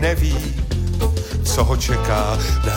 neví, co ho čeká.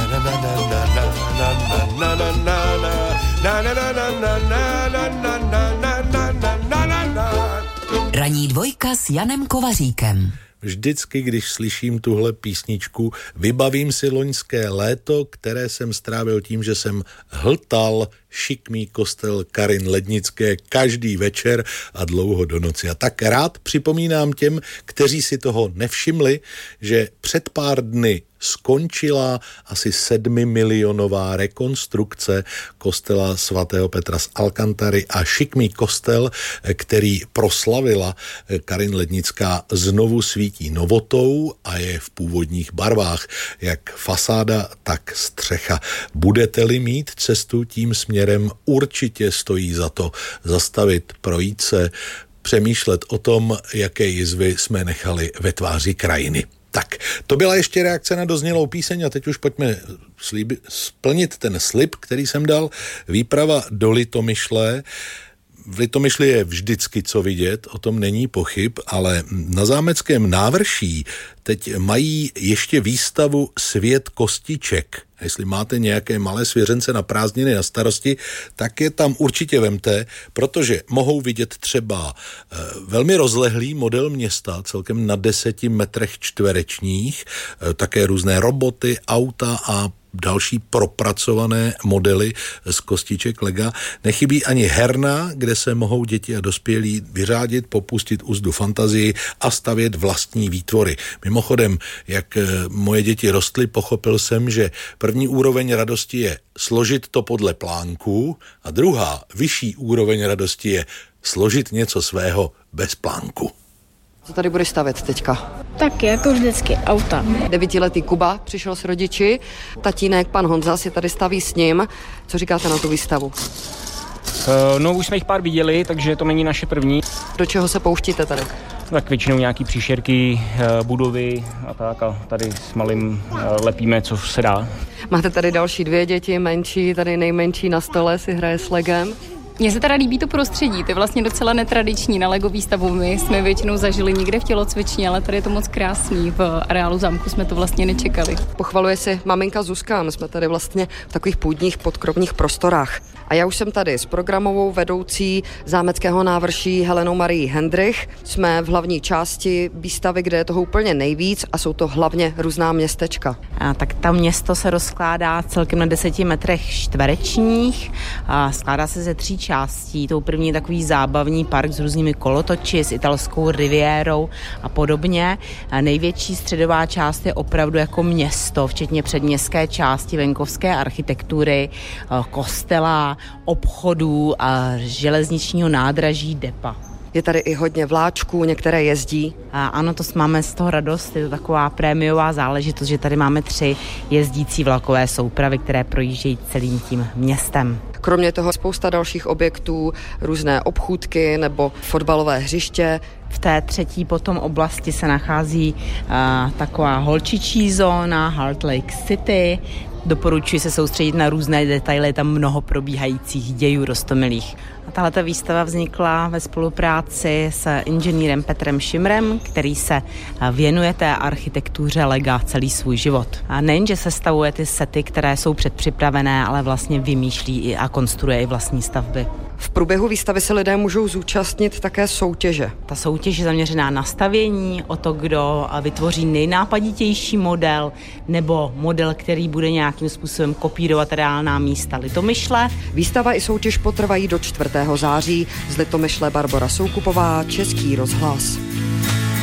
Ranní dvojka s Janem Kovaříkem. Vždycky, když slyším tuhle písničku, vybavím si loňské léto, které jsem strávil tím, že jsem hltal šikmý kostel Karin Lednické každý večer a dlouho do noci. A tak rád připomínám těm, kteří si toho nevšimli, že před pár dny skončila asi 7milionová rekonstrukce kostela svatého Petra z Alcantary a šikmý kostel, který proslavila Karin Lednická, znovu svítí novotou a je v původních barvách, jak fasáda, tak střecha. Budete-li mít cestu tím směrem, určitě stojí za to zastavit, projít se, přemýšlet o tom, jaké jizvy jsme nechali ve tváři krajiny. Tak, to byla ještě reakce na doznělou píseň a teď už pojďme splnit ten slib, který jsem dal. Výprava do Litomyšle. V Litomyšli je vždycky co vidět, o tom není pochyb, ale na zámeckém návrší teď mají ještě výstavu Svět kostiček. Jestli máte nějaké malé svěřence na prázdniny na starosti, tak je tam určitě vemte, protože mohou vidět třeba velmi rozlehlý model města, celkem na 10 metrech čtverečních, také různé roboty, auta a další propracované modely z kostiček Lega. Nechybí ani herna, kde se mohou děti a dospělí vyřádit, popustit úzdu fantazii a stavět vlastní výtvory. Mimochodem, jak moje děti rostly, pochopil jsem, že první úroveň radosti je složit to podle plánku a druhá, vyšší úroveň radosti je složit něco svého bez plánku. Co tady budeš stavět teďka? Tak jako vždycky, auta. 9letý Kuba přišel s rodiči, tatínek, pan Honza si tady staví s ním. Co říkáte na tu výstavu? No už jsme jich pár viděli, takže to není naše první. Do čeho se pouštíte tady? Tak většinou nějaký příšerky, budovy a tak a tady s malým lepíme, co se dá. Máte tady další 2 děti, menší, tady nejmenší na stole si hraje s legem. Mně se teda líbí to prostředí, to je vlastně docela netradiční na Lego výstavu. My jsme většinou zažili někde v tělocvičně, ale tady je to moc krásný. V areálu zámku jsme to vlastně nečekali. Pochvaluje si maminka Zuzka, my jsme tady vlastně v takových půdních podkrovních prostorách. A já už jsem tady s programovou vedoucí zámeckého návrší Helenou Marií Hendrich. Jsme v hlavní části výstavy, kde je toho úplně nejvíc a jsou to hlavně různá městečka. Tak to město se rozkládá celkem na 10 metrech čtverečních. Skládá se ze 3 částí. Tou první je takový zábavní park s různými kolotoči, s italskou rivierou a podobně. Největší středová část je opravdu jako město, včetně předměstské části, venkovské architektury, kostela, obchodů a železničního nádraží depa. Je tady i hodně vláčků, některé jezdí. Ano, to máme z toho radost, je to taková prémiová záležitost, že tady máme 3 jezdící vlakové soupravy, které projíždějí celým tím městem. Kromě toho spousta dalších objektů, různé obchůdky nebo fotbalové hřiště. V té 3. potom oblasti se nachází taková holčičí zóna, Heart Lake City. Doporučuji se soustředit na různé detaily, je tam mnoho probíhajících dějů roztomilých. A tahleta výstava vznikla ve spolupráci s inženýrem Petrem Šimrem, který se věnuje té architektuře Lega celý svůj život. A nejenže sestavuje ty sety, které jsou předpřipravené, ale vlastně vymýšlí a konstruuje i vlastní stavby. V průběhu výstavy se lidé můžou zúčastnit také soutěže. Ta soutěž je zaměřená na stavění, o to, kdo vytvoří nejnápaditější model nebo model, který bude nějakým způsobem kopírovat reálná místa Litomyšle. Výstava i soutěž potrvají do 4. září. Z Litomyšle Barbora Soukupová, Český rozhlas.